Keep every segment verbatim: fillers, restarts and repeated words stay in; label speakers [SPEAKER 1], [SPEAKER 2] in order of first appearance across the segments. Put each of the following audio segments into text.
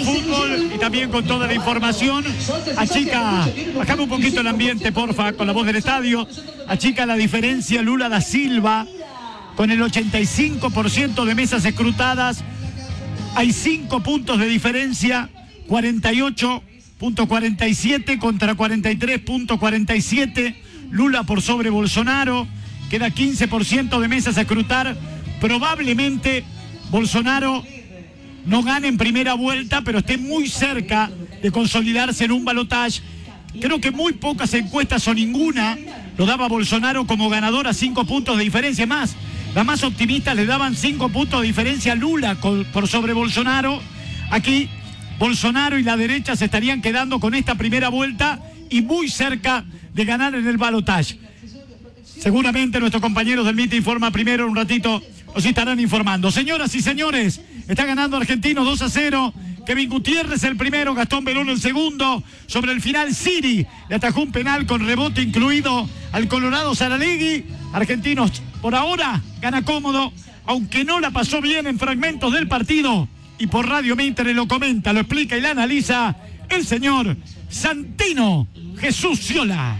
[SPEAKER 1] fútbol y también con toda la información. Achica, bajame un poquito el ambiente, porfa, con la voz del estadio. Achica la diferencia Lula da Silva, con el ochenta y cinco por ciento de mesas escrutadas. Hay cinco puntos de diferencia, cuarenta y ocho punto cuarenta y siete contra cuarenta y tres punto cuarenta y siete. Lula por sobre Bolsonaro. Queda quince por ciento de mesas a escrutar. Probablemente Bolsonaro no gane en primera vuelta, pero esté muy cerca de consolidarse en un balotaje. Creo que muy pocas encuestas o ninguna lo daba Bolsonaro como ganador a cinco puntos de diferencia. Más, las más optimistas le daban cinco puntos de diferencia a Lula por sobre Bolsonaro. Aquí Bolsonaro y la derecha se estarían quedando con esta primera vuelta y muy cerca de ganar en el balotaje. Seguramente nuestros compañeros del M I T Informa primero, un ratito os estarán informando. Señoras y señores, está ganando Argentinos dos a cero. Kevin Gutiérrez el primero, Gastón Verón el segundo. Sobre el final, Siri le atajó un penal con rebote incluido al Colorado Saralegui. Argentinos por ahora gana cómodo, aunque no la pasó bien en fragmentos del partido. Y por Radio Mitre lo comenta, lo explica y la analiza el señor Santino Jesús Ciola.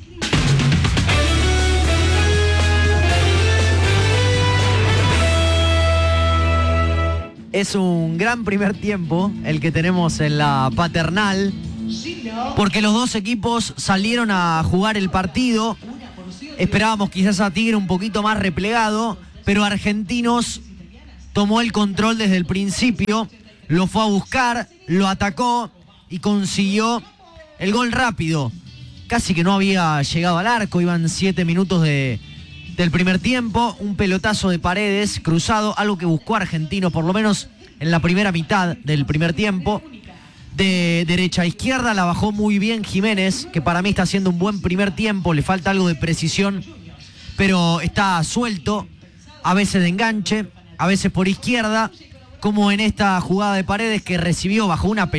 [SPEAKER 2] Es un gran primer tiempo el que tenemos en la Paternal, porque los dos equipos salieron a jugar el partido. Esperábamos quizás a Tigre un poquito más replegado, pero Argentinos tomó el control desde el principio, lo fue a buscar, lo atacó y consiguió el gol rápido. Casi que no había llegado al arco, iban siete minutos de... del primer tiempo, un pelotazo de Paredes cruzado, algo que buscó Argentino por lo menos en la primera mitad del primer tiempo. De derecha a izquierda la bajó muy bien Jiménez, que para mí está haciendo un buen primer tiempo, le falta algo de precisión, pero está suelto, a veces de enganche, a veces por izquierda, como en esta jugada de Paredes que recibió bajo una pelota.